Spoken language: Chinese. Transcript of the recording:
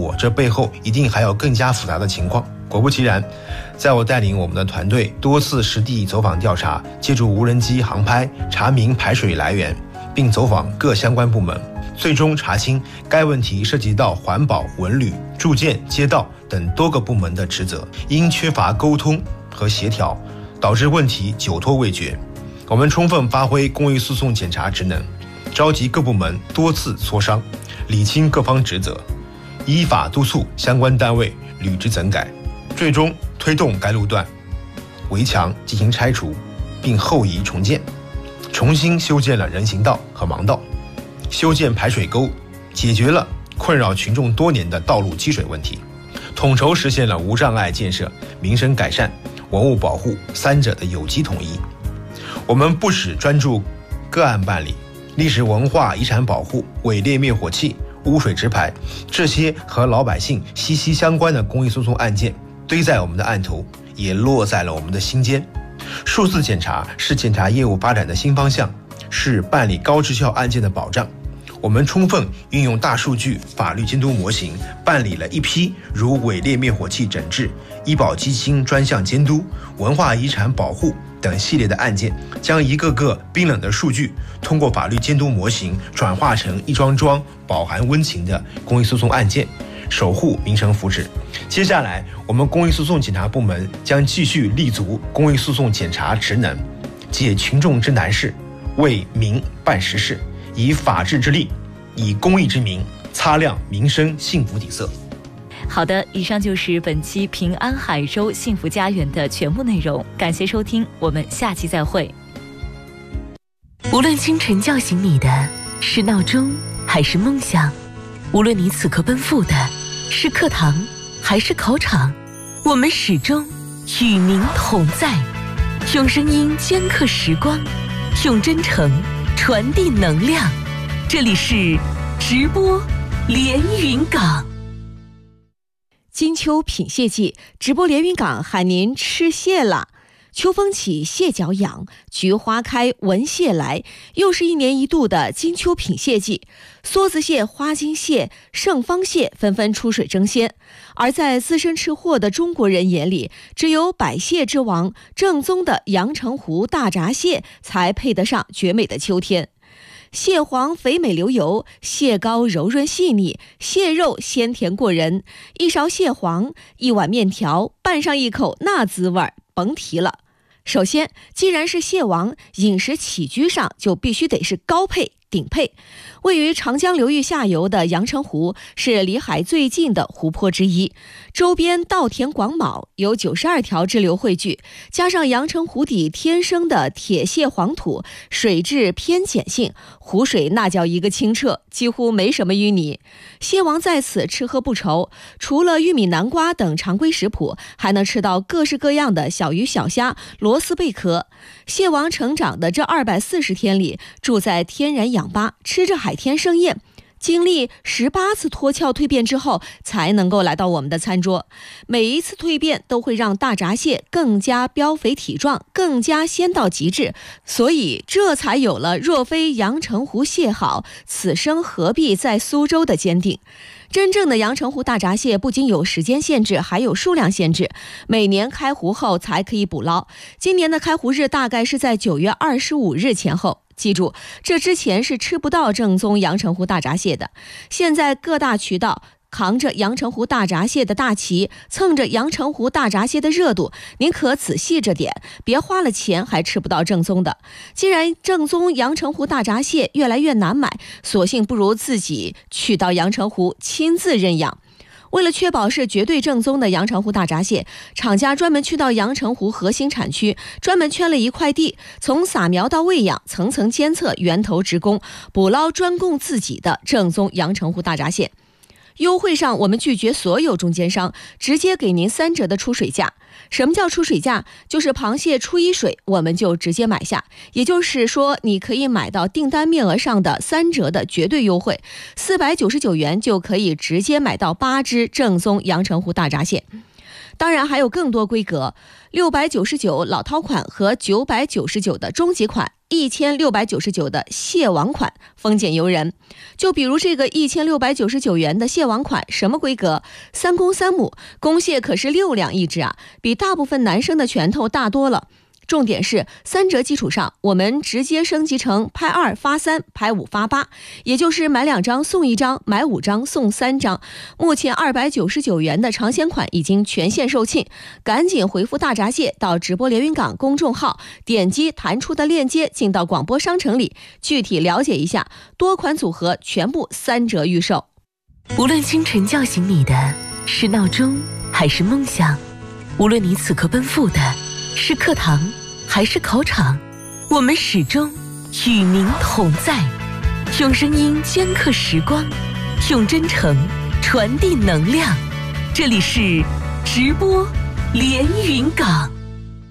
过这背后一定还有更加复杂的情况。果不其然，在我带领我们的团队多次实地走访调查，借助无人机航拍查明排水来源，并走访各相关部门，最终查清该问题涉及到环保、文旅、住建、街道等多个部门的职责，因缺乏沟通和协调，导致问题久拖未决。我们充分发挥公益诉讼检查职能，召集各部门多次磋商，理清各方职责，依法督促相关单位履职整改，最终推动该路段围墙进行拆除，并后移重建，重新修建了人行道和盲道，修建排水沟，解决了困扰群众多年的道路积水问题，统筹实现了无障碍建设、民生改善、文物保护三者的有机统一。我们不只专注个案办理，历史文化遗产保护、伪劣灭火器、污水直排这些和老百姓息息相关的公益诉讼案件堆在我们的案头，也落在了我们的心间。数字检查是检察业务发展的新方向，是办理高质效案件的保障。我们充分运用大数据法律监督模型，办理了一批如伪劣灭火器整治、医保基金专项监督、文化遗产保护等系列的案件，将一个个冰冷的数据通过法律监督模型转化成一桩桩饱含温情的公益诉讼案件，守护民生福祉。接下来，我们公益诉讼检察部门将继续立足公益诉讼检察职能，解群众之难事，为民办实事，以法治之力，以公益之名，擦亮民生幸福底色。 好的，以上就是本期平安海州幸福家园的全部内容，感谢收听，我们下期再会。 无论清晨叫醒你的是闹钟还是梦想，无论你此刻奔赴的是课堂还是考场，我们始终与您同在，用声音镌刻时光，用真诚传递能量。这里是直播连云港。 金秋品蟹季，直播连云港喊您吃蟹啦！秋风起，蟹脚痒，菊花开，闻蟹来。又是一年一度的金秋品蟹季，梭子蟹、花金蟹、盛方蟹纷纷出水争先。而在资深吃货的中国人眼里，只有百蟹之王正宗的阳澄湖大闸蟹才配得上绝美的秋天。蟹黄肥美流油，蟹膏柔润细腻，蟹肉鲜甜过人。一勺蟹黄，一碗面条，拌上一口，那滋味甭提了。首先，既然是蟹王，饮食起居上就必须得是高配顶配。位于长江流域下游的阳澄湖是离海最近的湖泊之一，周边稻田广袤，有92条支流汇聚，加上阳澄湖底天生的铁蟹黄土，水质偏碱性，湖水那叫一个清澈，几乎没什么淤泥。蟹王在此吃喝不愁，除了玉米、南瓜等常规食谱，还能吃到各式各样的小鱼小虾、螺丝贝壳。蟹王成长的这240天里，住在天然氧吧，吃着海天盛宴，经历18次脱壳蜕变之后，才能够来到我们的餐桌。每一次蜕变都会让大闸蟹更加膘肥体壮，更加鲜到极致，所以这才有了若非阳澄湖蟹好，此生何必在苏州的坚定。真正的阳澄湖大闸蟹不仅有时间限制，还有数量限制，每年开湖后才可以捕捞。今年的开湖日大概是在9月25日前后。记住，这之前是吃不到正宗阳澄湖大闸蟹的。现在各大渠道扛着阳澄湖大闸蟹的大旗，蹭着阳澄湖大闸蟹的热度，您可仔细着点，别花了钱还吃不到正宗的。既然正宗阳澄湖大闸蟹越来越难买，索性不如自己去到阳澄湖亲自认养。为了确保是绝对正宗的阳澄湖大闸蟹，厂家专门去到阳澄湖核心产区，专门圈了一块地，从撒苗到喂养，层层监测，源头直供，捕捞专供自己的正宗阳澄湖大闸蟹。优惠上我们拒绝所有中间商，直接给您3折的出水价。什么叫出水价？就是螃蟹出1水，我们就直接买下，也就是说你可以买到订单面额上的3折的绝对优惠，499元就可以直接买到8只正宗阳澄湖大闸蟹。 当然还有更多规格，699老饕款和999的中级款，1699的蟹王款，丰俭由人。就比如这个1699元的蟹王款，什么规格？3公3母，公蟹可是6两一只啊，比大部分男生的拳头大多了。重点是3折基础上，我们直接升级成拍2发3，拍5发8，也就是买2张送1张，买5张送3张。目前299元的尝鲜款已经全线售罄，赶紧回复大闸蟹到直播连云港公众号，点击弹出的链接进到广播商城里，具体了解一下，多款组合全部3折预售。 无论清晨叫醒你的是闹钟还是梦想，无论你此刻奔赴的是课堂还是考场，我们始终与您同在，用声音镌刻时光，用真诚传递能量。这里是直播连云港。